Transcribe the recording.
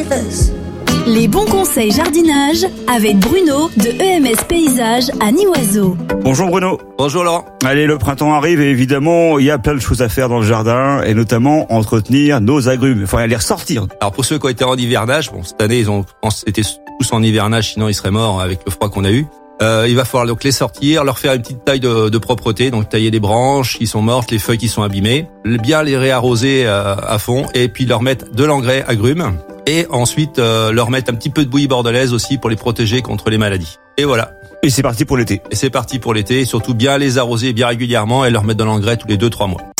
Les bons conseils jardinage avec Bruno de EMS Paysage à Nivoiseau. Bonjour Bruno. Bonjour Laurent. Allez, le printemps arrive et évidemment, il y a plein de choses à faire dans le jardin et notamment entretenir nos agrumes. Il faut les ressortir. Alors pour ceux qui ont été en hivernage, cette année ils étaient tous en hivernage, sinon ils seraient morts avec le froid qu'on a eu. Il va falloir donc les sortir, leur faire une petite taille de propreté, donc tailler les branches qui sont mortes, les feuilles qui sont abîmées, bien les réarroser à fond et puis leur mettre de l'engrais agrumes et ensuite leur mettre un petit peu de bouillie bordelaise aussi pour les protéger contre les maladies. Et voilà. Et c'est parti pour l'été. Et c'est parti pour l'été, et surtout bien les arroser bien régulièrement et leur mettre de l'engrais tous les 2-3 mois.